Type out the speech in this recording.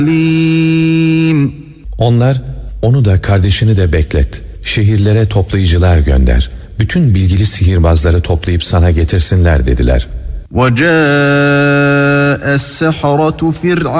Onlar onu da kardeşini de beklet. Şehirlere toplayıcılar gönder. Bütün bilgili sihirbazları toplayıp sana getirsinler dediler. وَجَاءَ السَّحَرَةُ